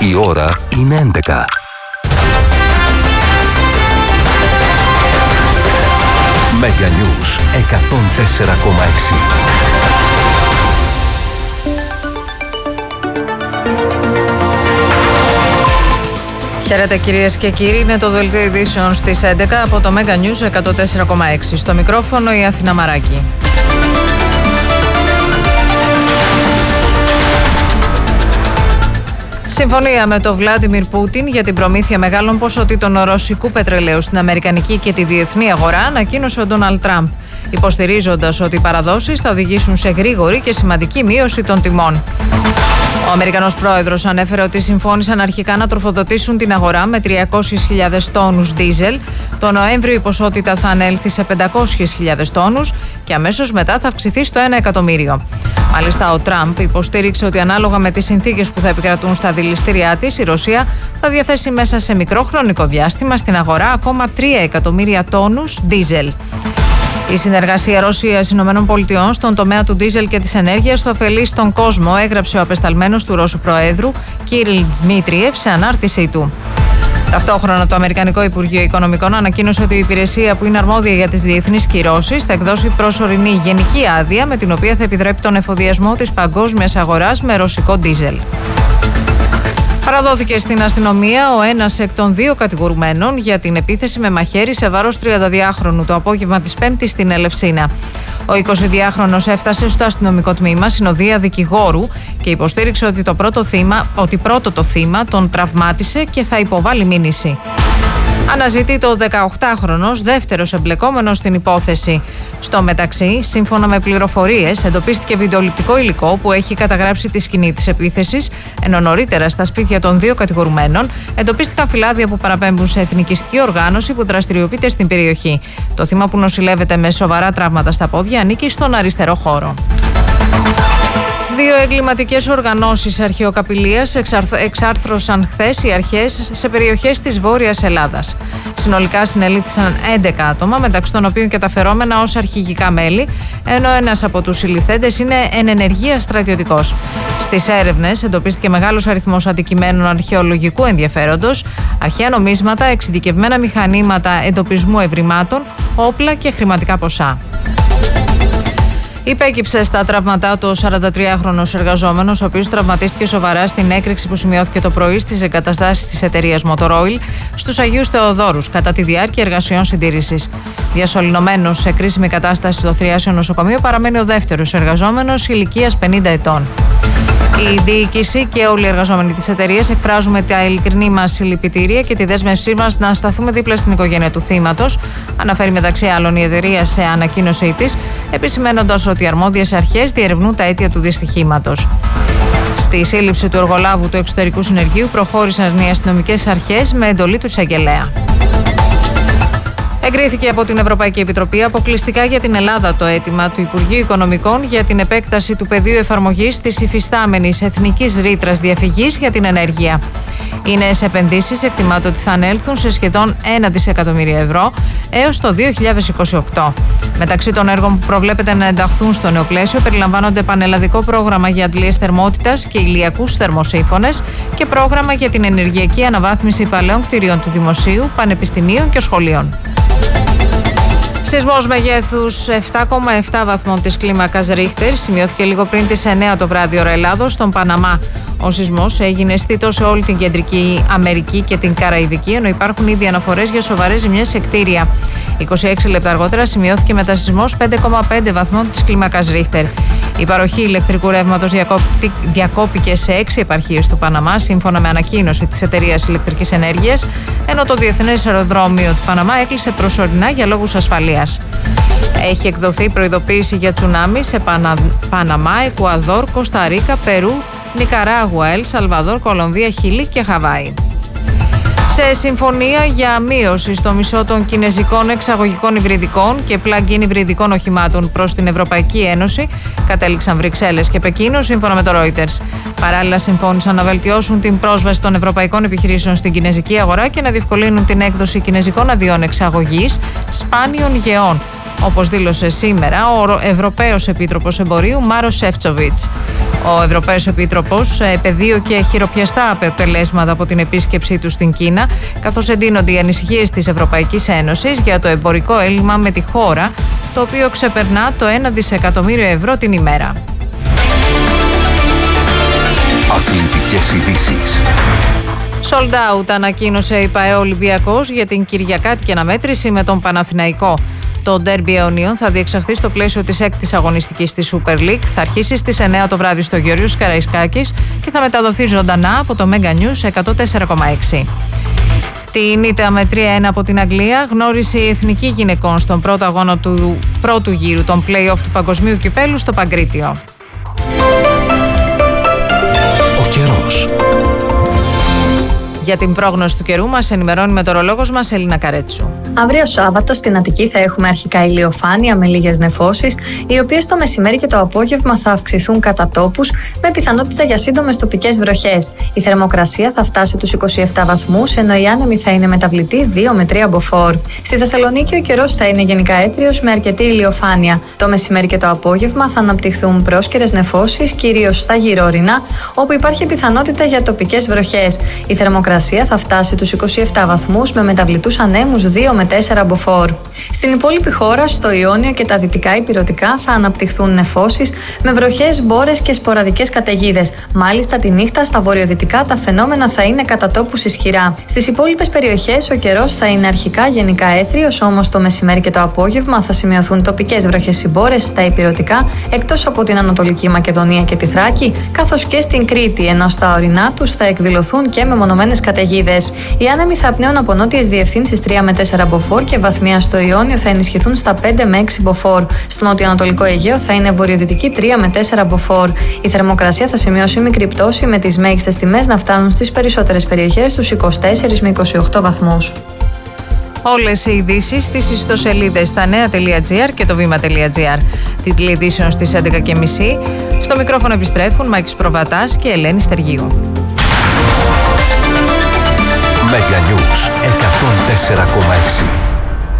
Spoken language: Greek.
Η ώρα είναι 11. Mega News 104,6. Χαίρετε κυρίες και κύριοι, είναι το δελτίο ειδήσεων στις 11 από το Mega News 104,6. Στο μικρόφωνο η Αθηνά Μαράκη. Συμφωνία με τον Βλάντιμιρ Πούτιν για την προμήθεια μεγάλων ποσοτήτων ρωσικού πετρελαίου στην αμερικανική και τη διεθνή αγορά ανακοίνωσε ο Ντόναλντ Τραμπ, υποστηρίζοντας ότι οι παραδόσεις θα οδηγήσουν σε γρήγορη και σημαντική μείωση των τιμών. Ο Αμερικανός πρόεδρος ανέφερε ότι συμφώνησαν αρχικά να τροφοδοτήσουν την αγορά με 300.000 τόνους ντίζελ. Το Νοέμβριο η ποσότητα θα ανέλθει σε 500.000 τόνους και αμέσως μετά θα αυξηθεί στο 1 εκατομμύριο. Μάλιστα, ο Τραμπ υποστήριξε ότι ανάλογα με τις συνθήκες που θα επικρατούν στα δηληστήριά της, η Ρωσία θα διαθέσει μέσα σε μικρό χρονικό διάστημα στην αγορά ακόμα 3 εκατομμύρια τόνους ντίζελ. Η συνεργασία Ρωσίας-ΗΠΑ στον τομέα του ντίζελ και της ενέργειας θα ωφελεί στον κόσμο, έγραψε ο απεσταλμένος του Ρώσου Προέδρου, Κυρίλ Δημήτριεφ, σε ανάρτησή του. Ταυτόχρονα, το Αμερικανικό Υπουργείο Οικονομικών ανακοίνωσε ότι η υπηρεσία που είναι αρμόδια για τις διεθνείς κυρώσεις θα εκδώσει προσωρινή γενική άδεια με την οποία θα επιτρέπει τον εφοδιασμό της παγκόσμιας αγοράς με ρωσικό ντίζελ. Παραδόθηκε στην αστυνομία ο ένας εκ των δύο κατηγορουμένων για την επίθεση με μαχαίρι σε βάρος 32χρονου το απόγευμα της Πέμπτης στην Ελευσίνα. Ο 22χρονος έφτασε στο αστυνομικό τμήμα συνοδεία δικηγόρου και υποστήριξε ότι πρώτο το θύμα τον τραυμάτισε και θα υποβάλει μήνυση. Αναζητείται ο 18χρονος δεύτερος εμπλεκόμενος στην υπόθεση. Στο μεταξύ, σύμφωνα με πληροφορίες, εντοπίστηκε βιντεοληπτικό υλικό που έχει καταγράψει τη σκηνή της επίθεσης, ενώ νωρίτερα στα σπίτια των δύο κατηγορουμένων εντοπίστηκαν φυλάδια που παραπέμπουν σε εθνικιστική οργάνωση που δραστηριοποιείται στην περιοχή. Το θύμα, που νοσηλεύεται με σοβαρά τραύματα στα πόδια, ανήκει στον αριστερό χώρο. Δύο εγκληματικές οργανώσεις αρχαιοκαπηλείας εξάρθρωσαν χθες οι αρχές σε περιοχές της Βόρειας Ελλάδας. Συνολικά συνελήφθησαν 11 άτομα, μεταξύ των οποίων και τα φερόμενα ως αρχηγικά μέλη, ενώ ένας από τους συλληφθέντες είναι εν ενεργεία στρατιωτικός. Στις έρευνες εντοπίστηκε μεγάλος αριθμός αντικειμένων αρχαιολογικού ενδιαφέροντος, αρχαία νομίσματα, εξειδικευμένα μηχανήματα εντοπισμού ευρημάτων, όπλα και χρηματικά ποσά. Υπέκυψε στα τραύματά του ο 43χρονος εργαζόμενος, ο οποίος τραυματίστηκε σοβαρά στην έκρηξη που σημειώθηκε το πρωί στις εγκαταστάσεις της εταιρείας Motoroil στους Αγίους Θεοδόρους κατά τη διάρκεια εργασιών συντήρησης. Διασωληνωμένος σε κρίσιμη κατάσταση στο Θριάσιο νοσοκομείο παραμένει ο δεύτερος εργαζόμενος ηλικίας 50 ετών. Η διοίκηση και όλοι οι εργαζόμενοι της εταιρείας εκφράζουμε τα ειλικρινή μας συλληπιτήρια και τη δέσμευσή μας να σταθούμε δίπλα στην οικογένεια του θύματος, αναφέρει μεταξύ άλλων η εταιρεία σε ανακοίνωσή της, επισημαίνοντας ότι οι αρμόδιες αρχές διερευνούν τα αίτια του δυστυχήματος. Στη σύλληψη του εργολάβου του εξωτερικού συνεργείου προχώρησαν οι αστυνομικές αρχές με εντολή του εισαγγελέα. Εγκρίθηκε από την Ευρωπαϊκή Επιτροπή αποκλειστικά για την Ελλάδα το αίτημα του Υπουργείου Οικονομικών για την επέκταση του πεδίου εφαρμογής της υφιστάμενης εθνικής ρήτρας διαφυγής για την ενέργεια. Οι νέες επενδύσεις εκτιμάται ότι θα ανέλθουν σε σχεδόν 1 δισεκατομμύριο ευρώ έως το 2028. Μεταξύ των έργων που προβλέπεται να ενταχθούν στο νέο πλαίσιο περιλαμβάνονται πανελλαδικό πρόγραμμα για αντλίες θερμότητας και ηλιακούς θερμοσύφωνες και πρόγραμμα για την ενεργειακή αναβάθμιση παλαιών κτηρίων του δημοσίου, πανεπιστημίων και σχολείων. Σεισμός μεγέθους 7,7 βαθμών της κλίμακας Ρίχτερ σημειώθηκε λίγο πριν τις 9 το βράδυ ώρα Ελλάδος στον Παναμά. Ο σεισμός έγινε αισθήτος σε όλη την Κεντρική Αμερική και την Καραϊβική, ενώ υπάρχουν ήδη αναφορές για σοβαρές ζημιές σε κτίρια. 26 λεπτά αργότερα σημειώθηκε μετασεισμός 5,5 βαθμών της κλίμακας Ρίχτερ. Η παροχή ηλεκτρικού ρεύματος διακόπηκε σε 6 επαρχίες του Παναμά, σύμφωνα με ανακοίνωση της εταιρείας ηλεκτρικής ενέργειας, ενώ το Διεθνές Αεροδρόμιο του Παναμά έκλεισε προσωρινά για λόγους ασφαλείας. Έχει εκδοθεί προειδοποίηση για τσουνάμι σε Παναμά, Εκουαδόρ, Κώστα Ρίκα, Περού, Νικαράγουα, Ελ Σαλβαδόρ, Κολομβία, Χιλή και Χαβάη. Σε συμφωνία για μείωση στο μισό των κινεζικών εξαγωγικών υβριδικών και plug-in υβριδικών οχημάτων προς την Ευρωπαϊκή Ένωση κατέληξαν Βρυξέλλες και Πεκίνο, σύμφωνα με το Reuters. Παράλληλα, συμφώνησαν να βελτιώσουν την πρόσβαση των ευρωπαϊκών επιχειρήσεων στην κινεζική αγορά και να διευκολύνουν την έκδοση κινεζικών αδειών εξαγωγής σπάνιων γεών, όπως δήλωσε σήμερα ο Ευρωπαίος Επίτροπος Εμπορίου Μάρος Σεφτσοβιτς. Ο Ευρωπαίος Επίτροπος επεδίωκε χειροπιαστά αποτελέσματα από την επίσκεψή του στην Κίνα, καθώς εντείνονται οι ανησυχίες της Ευρωπαϊκής Ένωσης για το εμπορικό έλλειμμα με τη χώρα, το οποίο ξεπερνά το 1 δισεκατομμύριο ευρώ την ημέρα. Αθλητικές ειδήσεις. Sold out ανακοίνωσε η ΠΑΕ Ολυμπιακός για την κυριακάτικη αναμέτρηση με τον Παναθηναϊκό. Το ντέρμπι αιωνίων θα διεξαχθεί στο πλαίσιο της 6ης αγωνιστικής της Super League. Θα αρχίσει στις 9 το βράδυ στο Γεώργιος Καραϊσκάκης και θα μεταδοθεί ζωντανά από το Mega News 104,6. Την ήττα με 3-1 από την Αγγλία γνώρισε η Εθνική Γυναικών στον πρώτο αγώνα του πρώτου γύρου των play-off του Παγκοσμίου Κυπέλλου στο Παγκρίτιο. Ο καιρός. Για την πρόγνωση του καιρού μας ενημερώνει η μετεωρολόγος μας Ελίνα Καρέτσου. Αύριο Σάββατο στην Αττική θα έχουμε αρχικά ηλιοφάνεια με λίγες νεφώσεις, οι οποίες το μεσημέρι και το απόγευμα θα αυξηθούν κατά τόπους, με πιθανότητα για σύντομες τοπικές βροχές. Η θερμοκρασία θα φτάσει τους 27 βαθμούς, ενώ η άνεμη θα είναι μεταβλητή 2 με 3 μποφόρ. Στη Θεσσαλονίκη ο καιρός θα είναι γενικά έθριος με αρκετή ηλιοφάνεια. Το μεσημέρι και το απόγευμα θα αναπτυχθούν πρόσκαιρες νεφώσεις, κυρίως στα γυρόρεινα, όπου υπάρχει πιθανότητα για τοπικές βροχές. Η θερμοκρασία θα φτάσει τους 27 βαθμούς με μεταβλητούς ανέμους 2 με 4 μποφόρ. Στην υπόλοιπη χώρα, στο Ιόνιο και τα δυτικά ηπειρωτικά θα αναπτυχθούν νεφώσεις με βροχές, μπόρες και σποραδικές καταιγίδες. Μάλιστα τη νύχτα στα βορειοδυτικά τα φαινόμενα θα είναι κατά τόπους ισχυρά. Στις υπόλοιπες περιοχές ο καιρός θα είναι αρχικά γενικά έθριος, όμως το μεσημέρι και το απόγευμα θα σημειωθούν τοπικές βροχές ή μπόρες στα ηπειρωτικά, εκτός από την Ανατολική Μακεδονία και τη Θράκη, καθώς και στην Κρήτη, ενώ στα ορεινά τους θα εκδηλωθούν και μεμονωμένες καταιγίδες. Οι άνεμοι θα πνέουν από νότιες διευθύνσεις 3 με 4 μποφόρ και βαθμία στο Ιόνιο θα ενισχυθούν στα 5 με 6 μποφόρ. Στο νοτιοανατολικό Αιγαίο θα είναι βορειοδυτική 3 με 4 μποφόρ. Η θερμοκρασία θα σημειώσει μικρή πτώση, με τις μέγιστες τιμές να φτάνουν στις περισσότερες περιοχές τους 24 με 28 βαθμούς. Όλες οι ειδήσεις στις ιστοσελίδες stanea.gr και το vima.gr. Τίτλοι ειδήσεων στις 11.30. Στο μικρόφωνο επιστρέφουν Μάκης Προβατάς και Ελένη Στεργίου. Mega News 104,6.